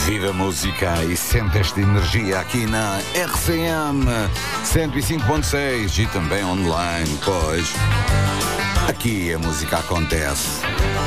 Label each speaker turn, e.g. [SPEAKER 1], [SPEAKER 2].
[SPEAKER 1] Viva música e sente esta energia aqui na RCM 105.6 e também online, pois aqui a música acontece.